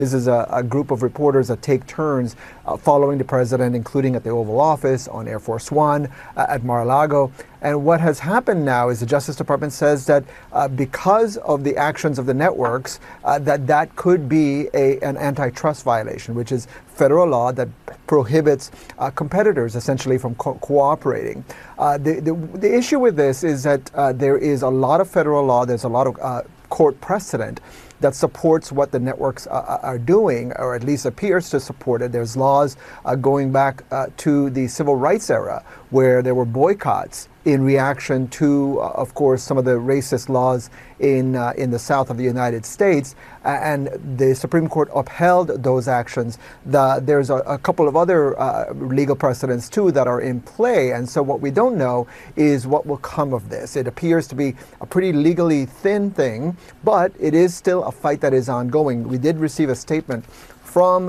This is a group of reporters that take turns following the president, including at the Oval Office, on Air Force One, at Mar-a-Lago. And what has happened now is the Justice Department says that because of the actions of the networks, that could be an antitrust violation, which is federal law that prohibits competitors essentially from cooperating. The issue with this is that there is a lot of federal law, there's a lot of court precedent that supports what the networks are doing, or at least appears to support it. There's laws going back to the civil rights era where there were boycotts in reaction to, of course, some of the racist laws in the South of the United States, and the Supreme Court upheld those actions. There's a couple of other legal precedents too that are in play, and so what we don't know is what will come of this. It appears to be a pretty legally thin thing, but it is still a fight that is ongoing. We did receive a statement from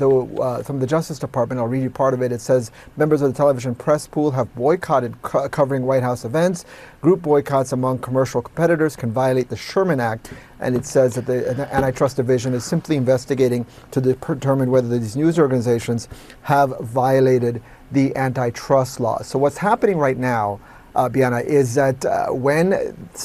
the Justice Department. I'll read you part of it. It says, members of the television press pool have boycotted covering White House events. Group boycotts among commercial competitors can violate the Sherman Act. And it says that the Antitrust Division is simply investigating to determine whether these news organizations have violated the antitrust law. So what's happening right now, Bianna, is that when it's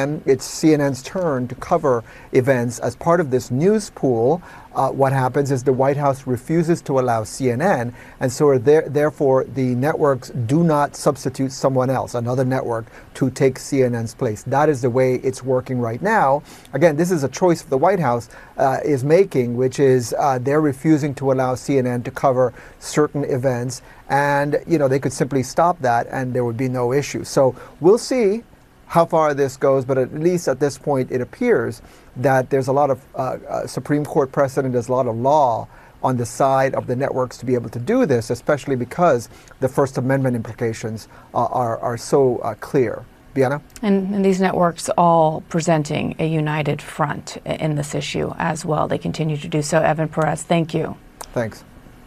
CNN's turn to cover events as part of this news pool, what happens is the White House refuses to allow CNN, and so therefore the networks do not substitute someone else, another network, to take CNN's place. That is the way it's working right now. Again, this is a choice the White House is making, which is they're refusing to allow CNN to cover certain events, and they could simply stop that and there would be no issue. So we'll see how far this goes, but at least at this point it appears that there's a lot of Supreme Court precedent, there's a lot of law on the side of the networks to be able to do this, especially because the First Amendment implications are so clear. Bianna? And these networks all presenting a united front in this issue as well. They continue to do so. Evan Perez, thank you. Thanks.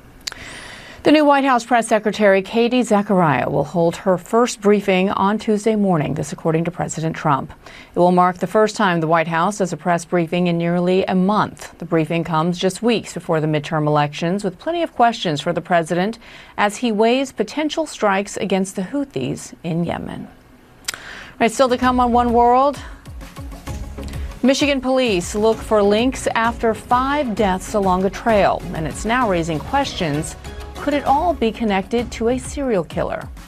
The new White House press secretary, Katie Zachariah, will hold her first briefing on Tuesday morning, this according to President Trump. It will mark the first time the White House does a press briefing in nearly a month. The briefing comes just weeks before the midterm elections, with plenty of questions for the president as he weighs potential strikes against the Houthis in Yemen. All right, still to come on One World. Michigan police look for links after 5 deaths along a trail, and it's now raising questions. Could it all be connected to a serial killer?